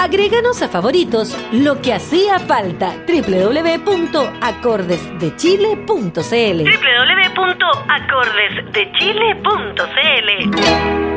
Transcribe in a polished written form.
Agréganos a favoritos, lo que hacía falta. www.acordesdechile.cl www.acordesdechile.cl